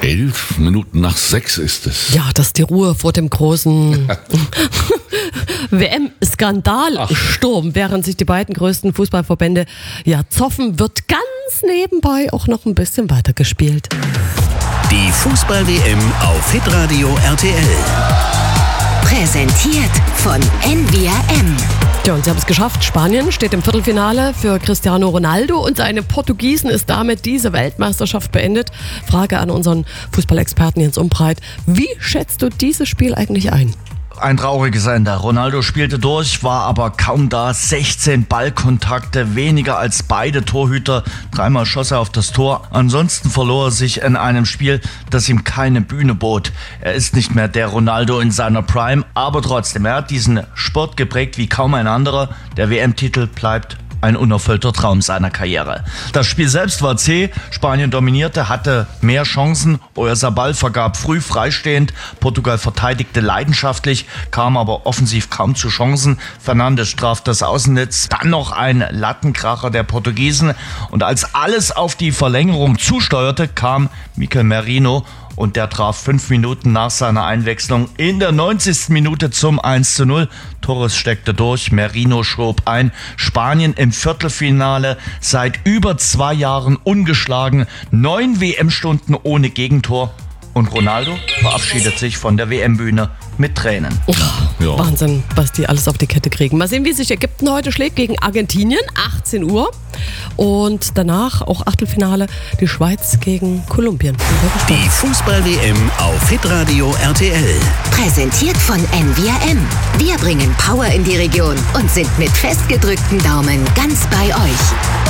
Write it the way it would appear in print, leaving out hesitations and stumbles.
11 Minuten nach 6 ist es. Ja, das ist die Ruhe vor dem großen WM-Skandalsturm, während sich die beiden größten Fußballverbände zoffen, wird ganz nebenbei auch noch ein bisschen weitergespielt. Die Fußball-WM auf Hitradio RTL. Präsentiert von NVRM. Ja, und sie haben es geschafft. Spanien steht im Viertelfinale für Cristiano Ronaldo und seine Portugiesen ist damit diese Weltmeisterschaft beendet. Frage an unseren Fußballexperten Jens Umbreit. Wie schätzt du dieses Spiel eigentlich ein? Ein trauriges Ende. Ronaldo spielte durch, war aber kaum da. 16 Ballkontakte, weniger als beide Torhüter. 3-mal schoss er auf das Tor. Ansonsten verlor er sich in einem Spiel, das ihm keine Bühne bot. Er ist nicht mehr der Ronaldo in seiner Prime, aber trotzdem, er hat diesen Sport geprägt wie kaum ein anderer. Der WM-Titel bleibt ein unerfüllter Traum seiner Karriere. Das Spiel selbst war zäh. Spanien dominierte, hatte mehr Chancen. Oyarzabal vergab früh freistehend. Portugal verteidigte leidenschaftlich, kam aber offensiv kaum zu Chancen. Fernandes traf das Außennetz. Dann noch ein Lattenkracher der Portugiesen. Und als alles auf die Verlängerung zusteuerte, kam Mikel Merino. Und der traf 5 Minuten nach seiner Einwechslung in der 90. Minute zum 1:0. Torres steckte durch, Merino schob ein. Spanien im Viertelfinale, seit über 2 Jahren ungeschlagen. 9 WM-Stunden ohne Gegentor. Und Ronaldo verabschiedet sich von der WM-Bühne mit Tränen. Ja. Wahnsinn, was die alles auf die Kette kriegen. Mal sehen, wie sich Ägypten heute schlägt gegen Argentinien, 18 Uhr. Und danach auch Achtelfinale, die Schweiz gegen Kolumbien. Die Fußball-WM auf Hitradio RTL. Präsentiert von NVRM. Wir bringen Power in die Region und sind mit festgedrückten Daumen ganz bei euch.